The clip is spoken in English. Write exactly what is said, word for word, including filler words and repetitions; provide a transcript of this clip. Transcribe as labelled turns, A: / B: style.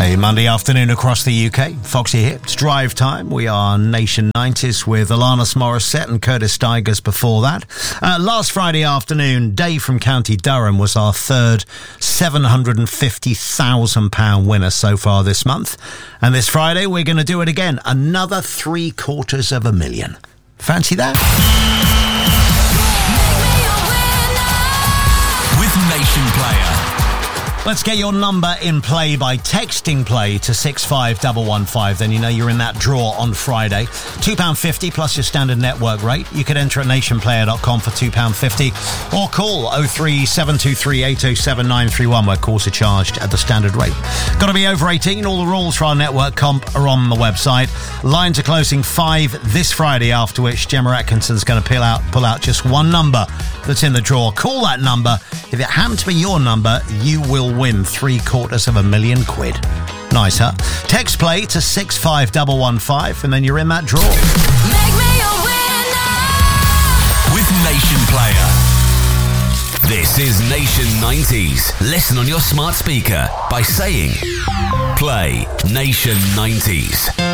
A: Hey, Monday afternoon across the U K. Foxy here. It's drive time. We are Nation nineties with Alanis Morissette and Curtis Stigers before that. Uh, last Friday afternoon, Dave from County Durham was our third seven hundred fifty thousand pounds winner so far this month. And this Friday, we're going to do it again. Another three quarters of a million. Fancy that?
B: With Nation Player.
A: Let's get your number in play by texting play to six five one one five. Then you know you're in that draw on Friday. two pounds fifty plus your standard network rate. You could enter at nation player dot com for two pounds fifty or call oh three seven two three eight oh seven nine three one where calls are charged at the standard rate. Got to be over eighteen. All the rules for our network comp are on the website. Lines are closing five this Friday, after which Gemma Atkinson's going to pull out, pull out just one number that's in the draw. Call that number. If it happens to be your number, you will win three quarters of a million quid. Nice, huh? Text play to six five one one five and then you're in that draw.
B: Make me a winner with Nation Player. This is Nation nineties. Listen on your smart speaker by saying play Nation nineties.